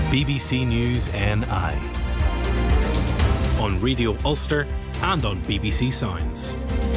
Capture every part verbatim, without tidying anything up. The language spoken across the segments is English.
B B C News N I on Radio Ulster and on B B C Sounds.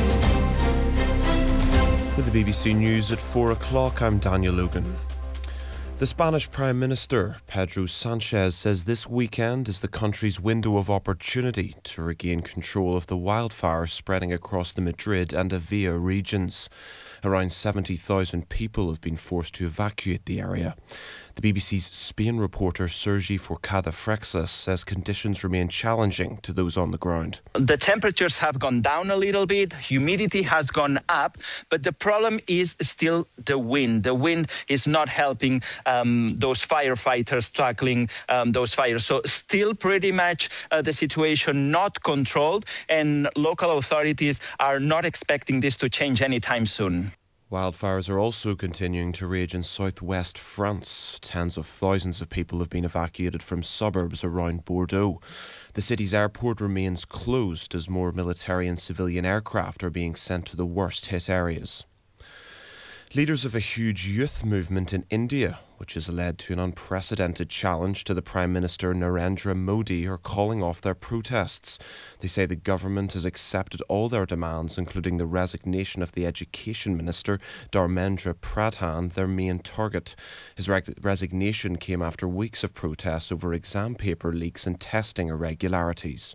With the B B C News at four o'clock, I'm Daniel Logan. The Spanish Prime Minister, Pedro Sanchez, says this weekend is the country's window of opportunity to regain control of the wildfires spreading across the Madrid and Avia regions. Around seventy thousand people have been forced to evacuate the area. The B B C's Spain reporter Sergi Forcada Freixas says conditions remain challenging to those on the ground. The temperatures have gone down a little bit, humidity has gone up, but the problem is still the wind. The wind is not helping um, those firefighters tackling um, those fires. So still pretty much uh, the situation not controlled, and local authorities are not expecting this to change anytime soon. Wildfires are also continuing to rage in southwest France. Tens of thousands of people have been evacuated from suburbs around Bordeaux. The city's airport remains closed as more military and civilian aircraft are being sent to the worst hit areas. Leaders of a huge youth movement in India, which has led to an unprecedented challenge to the Prime Minister Narendra Modi, are calling off their protests. They say the government has accepted all their demands, including the resignation of the Education Minister, Dharmendra Pradhan, their main target. His reg- resignation came after weeks of protests over exam paper leaks and testing irregularities.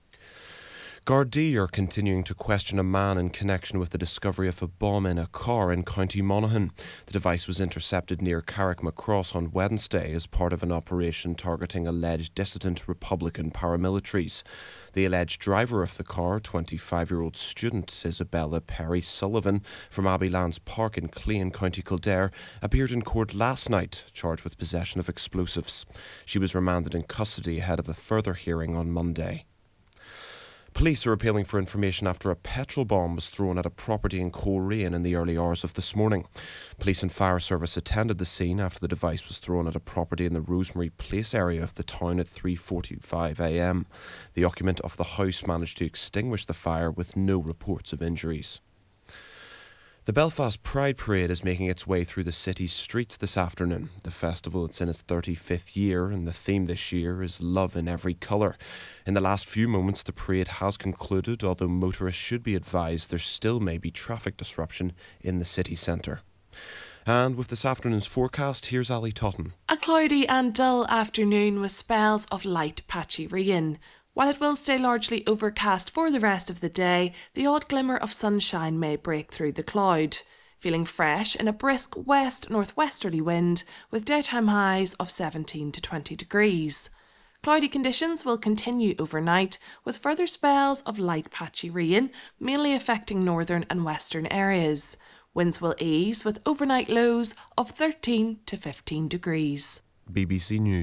Gardaí are continuing to question a man in connection with the discovery of a bomb in a car in County Monaghan. The device was intercepted near Carrickmacross on Wednesday as part of an operation targeting alleged dissident Republican paramilitaries. The alleged driver of the car, twenty-five-year-old student Isabella Perry Sullivan from Abbeylands Park in Clay, County Kildare, appeared in court last night, charged with possession of explosives. She was remanded in custody ahead of a further hearing on Monday. Police are appealing for information after a petrol bomb was thrown at a property in Coleraine in the early hours of this morning. Police and fire service attended the scene after the device was thrown at a property in the Rosemary Place area of the town at three forty-five a m. The occupant of the house managed to extinguish the fire with no reports of injuries. The Belfast Pride Parade is making its way through the city's streets this afternoon. The festival is in its thirty-fifth year, and the theme this year is love in every colour. In the last few moments, the parade has concluded, although motorists should be advised there still may be traffic disruption in the city centre. And with this afternoon's forecast, here's Ali Totten. A cloudy and dull afternoon with spells of light patchy rain. While it will stay largely overcast for the rest of the day, the odd glimmer of sunshine may break through the cloud. Feeling fresh in a brisk west-northwesterly wind with daytime highs of seventeen to twenty degrees. Cloudy conditions will continue overnight with further spells of light patchy rain, mainly affecting northern and western areas. Winds will ease with overnight lows of thirteen to fifteen degrees. B B C News.